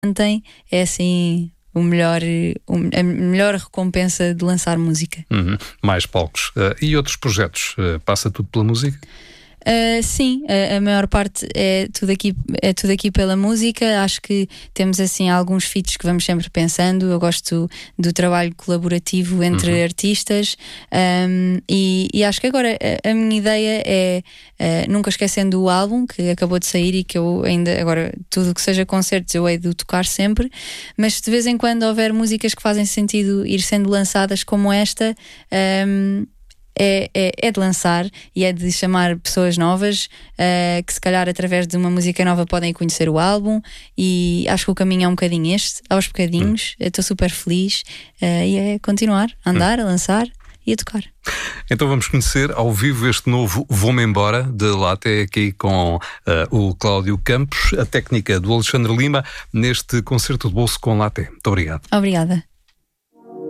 Cantem é assim a melhor recompensa de lançar música. Mais palcos. E outros projetos? Passa tudo pela música? Sim, a maior parte é tudo aqui pela música. Acho que temos assim alguns feats que vamos sempre pensando. Eu gosto do trabalho colaborativo entre artistas, e acho que agora a minha ideia é, nunca esquecendo o álbum que acabou de sair e que eu ainda, agora tudo que seja concertos eu hei de tocar sempre, mas de vez em quando houver músicas que fazem sentido ir sendo lançadas como esta, é de lançar e é de chamar pessoas novas, que se calhar através de uma música nova podem conhecer o álbum, e acho que o caminho é um bocadinho este, aos bocadinhos. Estou super feliz, e é continuar a andar, a lançar e a tocar. Então vamos conhecer ao vivo este novo Vou-me Embora, de Latte, aqui com o Cláudio Campos, a técnica do Alexandre Lima, neste concerto de bolso com Latte. Muito obrigado. Obrigada.